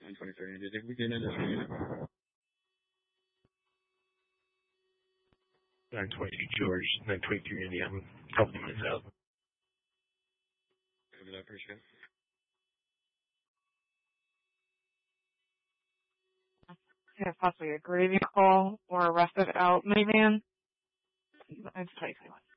123. Did we get in this unit? 922 George, 923 Indy. I'm a couple minutes out. Copy that, appreciate it. Yeah, possibly a grieving call or arrested out minivan. It's 2021.